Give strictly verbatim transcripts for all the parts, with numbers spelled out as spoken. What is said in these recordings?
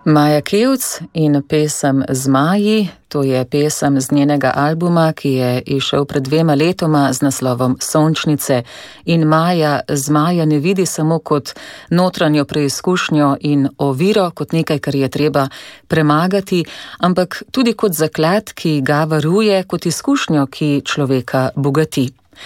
Maja Kevc in pesem Zmaji, to je pesem z njenega albuma, ki je izšel pred dvema letoma z naslovom Sončnice. In Maja zmaja ne vidi samo kot notranjo preizkušnjo in oviro, kot nekaj, kar je treba premagati, ampak tudi kot zaklad, ki ga varuje, kot izkušnjo, ki človeka bogati.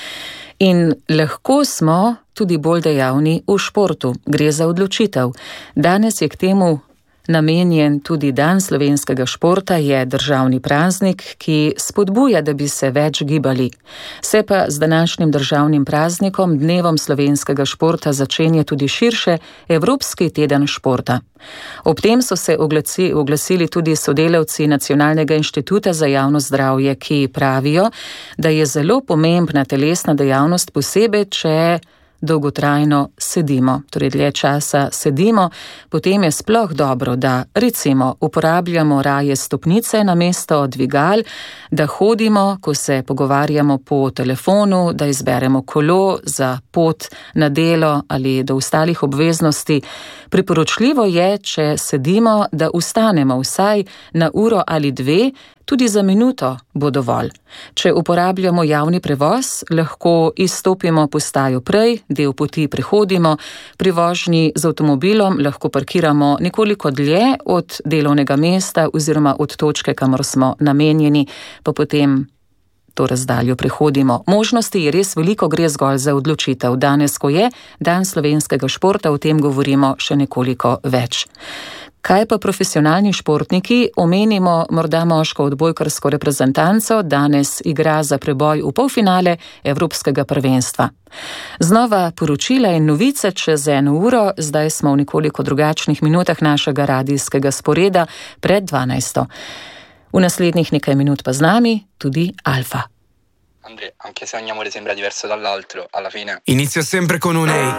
In lahko smo tudi bolj dejavni v športu, gre za odločitev. Danes je k temu namenjen tudi Dan slovenskega športa, je državni praznik, ki spodbuja, da bi se več gibali. Se pa z današnjim državnim praznikom, dnevom slovenskega športa, začenja tudi širše Evropski teden športa. Ob tem so se oglasi, oglasili tudi sodelavci Nacionalnega inštituta za javno zdravje, ki pravijo, da je zelo pomembna telesna dejavnost, posebej, če dolgotrajno sedimo, torej dlje časa sedimo, potem je sploh dobro, da recimo uporabljamo raje stopnice namesto dvigal, da hodimo, ko se pogovarjamo po telefonu, da izberemo kolo za pot na delo ali do ostalih obveznosti. Priporočljivo je, če sedimo, da vstanemo vsaj na uro ali dve, tudi za minuto bo dovolj. Če uporabljamo javni prevoz, lahko izstopimo postajo prej, del poti prehodimo, pri vožnji z avtomobilom lahko parkiramo nekoliko dlje od delovnega mesta oziroma od točke, kamor smo namenjeni, pa potem to razdaljo prehodimo. Možnosti je res veliko, gre zgolj za odločitev. Danes, ko je Dan slovenskega športa, o tem govorimo še nekoliko več. Kaj pa profesionalni športniki? Omenimo morda moško odbojkarsko reprezentanco, danes igra za preboj v polfinale Evropskega prvenstva. Znova poročila in novice čez eno uro, zdaj smo v nekoliko drugačnih minutah našega radijskega sporeda pred dvanajsto. V naslednjih nekaj minut pa z nami tudi Alfa. Andrea, anche se ogni amore sembra diverso dall'altro, alla fine inizio sempre con un ehi.